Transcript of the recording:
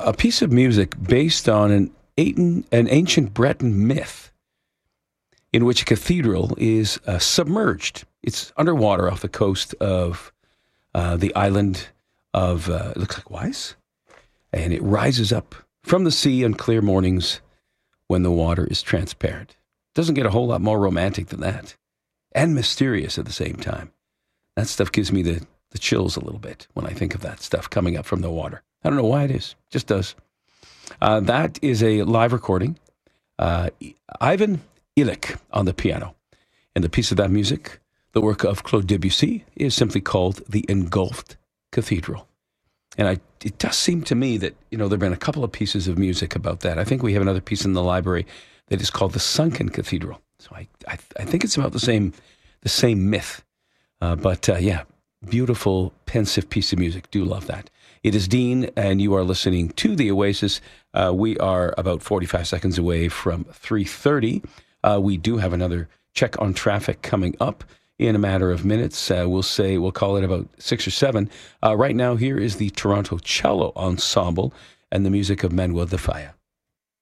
a piece of music based on an ancient Breton myth in which a cathedral is submerged. It's underwater off the coast of the island of, it looks like Wise, and it rises up from the sea on clear mornings when the water is transparent. Doesn't get a whole lot more romantic than that, and mysterious at the same time. That stuff gives me the chills a little bit when I think of that stuff coming up from the water. I don't know why it is, just does. That is a live recording. Ivan Illich on the piano. And the piece of that music, the work of Claude Debussy, is simply called The Engulfed Cathedral. And it does seem to me that, there have been a couple of pieces of music about that. I think we have another piece in the library that is called The Sunken Cathedral. So I think it's about the same myth. But beautiful, pensive piece of music. Do love that. It is Dean, and you are listening to The Oasis. We are about 45 seconds away from 3:30. We do have another check on traffic coming up in a matter of minutes. We'll call it about 6 or 7. Right now, here is the Toronto Cello Ensemble and the music of Manuel de Falla.